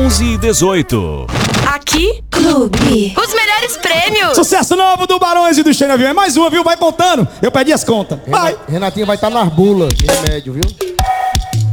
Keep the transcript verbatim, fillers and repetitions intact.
onze e dezoito. Aqui, Clube. os melhores prêmios. Sucesso novo do Barões e do Xena Avião. É mais uma, viu? Vai contando. Eu perdi as contas. Vai. Renatinha vai estar nas bulas de remédio, viu?